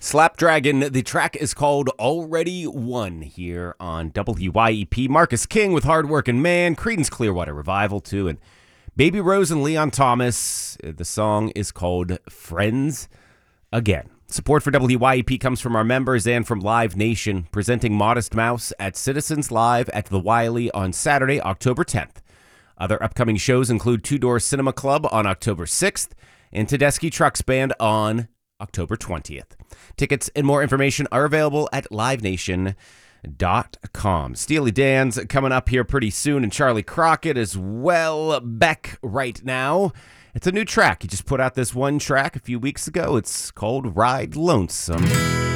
Slapdragon, the track is called Already Won here on WYEP. Marcus King with Hard Workin' Man, Creedence Clearwater Revival too, and Baby Rose and Leon Thomas. The song is called Friends Again. Support for WYEP comes from our members and from Live Nation, presenting Modest Mouse at Citizens Live at the Wiley on Saturday, October 10th. Other upcoming shows include Two Door Cinema Club on October 6th and Tedeschi Trucks Band on October 20th. Tickets and more information are available at livenation.com. Steely Dan's coming up here pretty soon, and Charlie Crockett as well. Beck right now. It's a new track. He just put out this one track a few weeks ago. It's called Ride Lonesome.